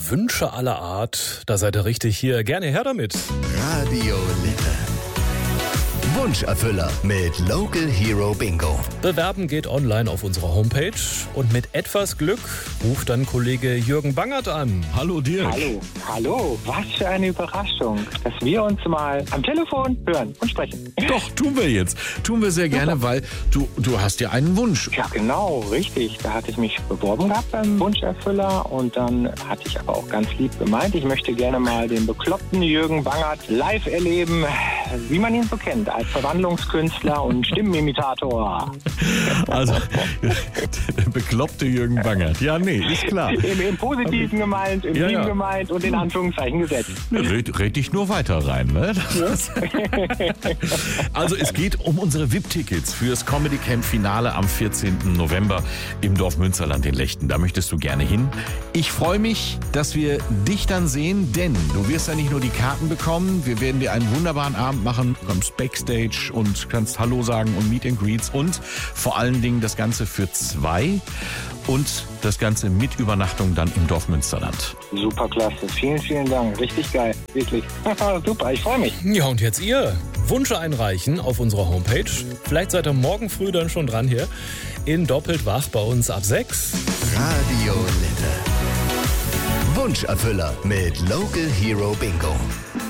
Wünsche aller Art. Da seid ihr richtig hier. Gerne her damit. Radio Lippe. Wunscherfüller mit Local Hero Bingo. Bewerben geht online auf unserer Homepage. Und mit etwas Glück ruft dann Kollege Jürgen Bangert an. Hallo Dirk. Hallo, was für eine Überraschung, dass wir uns mal am Telefon hören und sprechen. Doch, tun wir jetzt. Tun wir sehr gerne, weil du hast ja einen Wunsch. Ja, genau, richtig. Da hatte ich mich beworben gehabt beim Wunscherfüller und dann hatte ich aber auch ganz lieb gemeint, ich möchte gerne mal den bekloppten Jürgen Bangert live erleben, wie man ihn so kennt, als Verwandlungskünstler und Stimmenimitator. Also, der bekloppte Jürgen Bangert. Ja, nee, ist klar. Im Positiven gemeint, im Lieben gemeint und in Anführungszeichen gesetzt. Red dich nur weiter rein, ne? Also, es geht um unsere VIP-Tickets fürs Comedy Camp Finale am 14. November im Dorf Münsterland in Lechten. Da möchtest du gerne hin. Ich freue mich, dass wir dich dann sehen, denn du wirst ja nicht nur die Karten bekommen, wir werden dir einen wunderbaren Abend machen, du kommst Backstage und kannst Hallo sagen und Meet and Greets und vor allen Dingen das Ganze für 2 und das Ganze mit Übernachtung dann im Dorf Münsterland. Super klasse, vielen, vielen Dank, richtig geil, wirklich. Super, ich freue mich. Ja, und jetzt ihr. Wünsche einreichen auf unserer Homepage. Vielleicht seid ihr morgen früh dann schon dran hier. In Doppelt wach bei uns ab 6. Radio Lippe. Wunscherfüller mit Local Hero Bingo.